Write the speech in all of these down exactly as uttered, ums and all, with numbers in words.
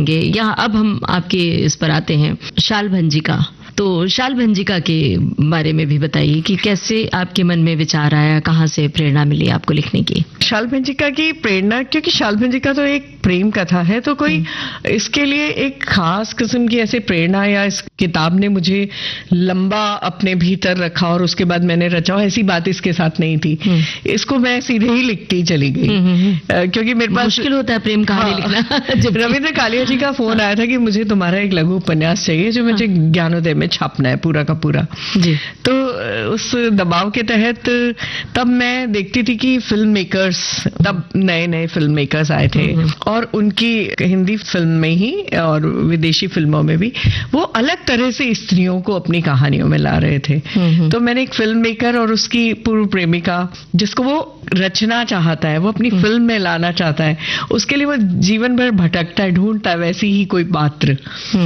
लिखेंगे। यहाँ अब हम आपके इस पर आते हैं, शाल भंजिका। तो शाल भंजिका के बारे में भी बताइए कि कैसे आपके मन में विचार आया, कहाँ से प्रेरणा मिली आपको लिखने की? शाल भंजिका की प्रेरणा, क्योंकि शाल भंजिका तो एक प्रेम कथा है, तो कोई इसके लिए एक खास किस्म की ऐसे प्रेरणा या इस किताब ने मुझे लंबा अपने भीतर रखा और उसके बाद मैंने रचा, ऐसी बात इसके साथ नहीं थी। इसको मैं सीधे ही लिखती चली गई, क्योंकि मेरे पास मुश्किल होता है प्रेम कहानी हाँ, लिखना। जब रविंद्र कालिया जी का फोन आया था कि मुझे तुम्हारा एक लघु उपन्यास चाहिए जो मुझे ज्ञानोदय में छापना है पूरा का पूरा जी। तो उस दबाव के तहत तब मैं देखती थी कि फिल्म मेकर्स, तब नए नए फिल्म मेकर्स आए थे और उनकी हिंदी फिल्म में ही और विदेशी फिल्मों में भी वो अलग तरह से स्त्रियों को अपनी कहानियों में ला रहे थे। तो मैंने एक फिल्म मेकर और उसकी पूर्व प्रेमिका जिसको वो रचना चाहता है, वो अपनी फिल्म में लाना चाहता है, उसके लिए वो जीवन भर भटकता है, ढूंढता है वैसी ही कोई पात्र।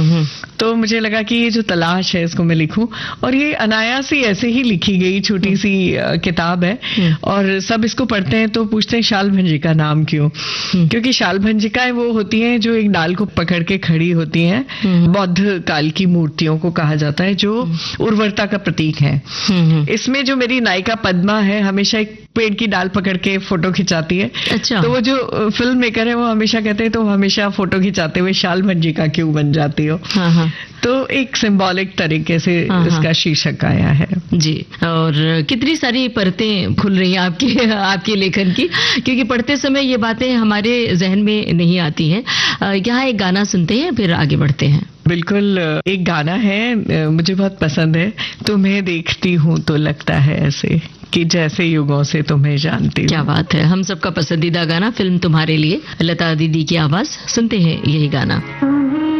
तो मुझे लगा कि ये जो तलाश है इसको मैं लिखूं, और ये अनायास ही ऐसे ही लिखी गई छोटी सी किताब है। और सब इसको पढ़ते हैं तो पूछते हैं शाल भंजिका नाम क्यों? क्योंकि शाल भंजिकाएं वो होती हैं जो एक डाल को पकड़ के खड़ी होती हैं, बौद्ध काल की मूर्तियों को कहा जाता है, जो उर्वरता का प्रतीक है। इसमें जो मेरी नायिका पद्मा है हमेशा एक पेड़ की डाल पकड़ के फोटो खिंचाती है। अच्छा। तो वो जो फिल्म मेकर है वो हमेशा कहते हैं तो हमेशा फोटो खिंचाते हुए शाल भंजिका क्यों बन जाती हो? हाँ हाँ। तो एक सिंबॉलिक तरीके से हाँ हाँ। इसका शीर्षक आया है जी। और कितनी सारी परतें खुल रही हैं आपके आपके लेखन की, क्योंकि पढ़ते समय ये बातें हमारे जहन में नहीं आती हैं। यहाँ एक गाना सुनते हैं फिर आगे बढ़ते हैं। बिल्कुल, एक गाना है मुझे बहुत पसंद है, तुम्हें देखती हूँ तो लगता है ऐसे कि जैसे युगों से तुम्हें जानती हूँ। क्या बात है, हम सबका पसंदीदा गाना फिल्म तुम्हारे लिए, लता दीदी की आवाज, सुनते हैं यही गाना।